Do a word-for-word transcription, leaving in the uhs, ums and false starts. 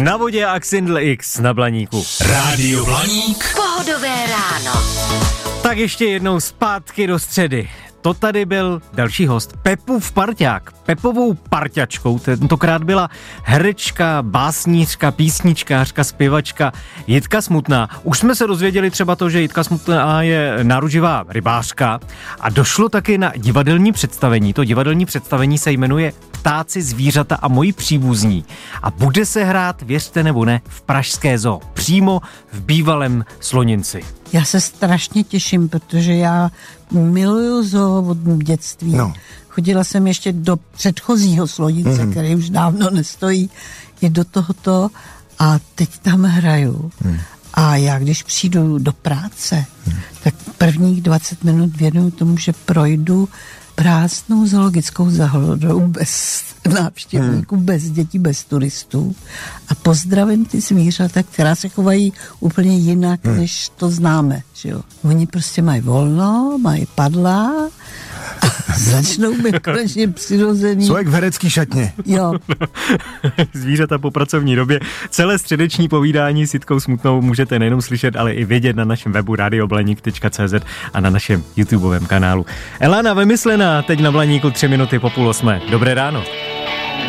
Na vodě Axindl X na Blaníku. Rádio Blaník. Pohodové ráno. Tak ještě jednou zpátky do středy. To tady byl další host, Pepův parťák. Pepovou parťačkou tentokrát byla herečka, básnířka, písničkářka, zpěvačka Jitka Smutná. Už jsme se dozvěděli třeba to, že Jitka Smutná je náruživá rybářka a došlo taky na divadelní představení. To divadelní představení se jmenuje Ptáci, zvířata a moji příbuzní a bude se hrát, věřte nebo ne, v pražské zoo, přímo v bývalém Sloninci. Já se strašně těším, protože já miluju zoo od dětství. No. Chodila jsem ještě do předchozího Slonince, mm. který už dávno nestojí, je do tohoto a teď tam hraju. Mm. A já, když přijdu do práce, mm. tak prvních dvacet minut věnuju tomu, že projdu prázdnou zoologickou zahradou bez návštěvníků, hmm. bez dětí, bez turistů a pozdravím ty zvířata, která se chovají úplně jinak, hmm. než to známe. Že jo? Oni prostě mají volno, mají padla a začnou být konečně přirozený. Jsou jak v herecký šatně. Jo. Zvířata po pracovní době. Celé středeční povídání s Jitkou Smutnou můžete nejenom slyšet, ale i vědět na našem webu radio blaník tečka cé zet a na našem YouTubeovém kanálu. Elana Vymyslená, teď na Blaníku tři minuty po půl osmé. Dobré ráno.